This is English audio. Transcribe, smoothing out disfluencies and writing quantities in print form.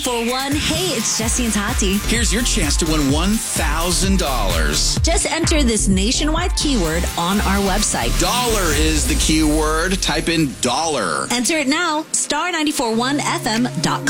94.1. Hey, it's Jesse and Tati. Here's your chance to win $1,000. Just enter this nationwide keyword on our website. Dollar is the keyword. Type in dollar. Enter it now. Star941fm.com.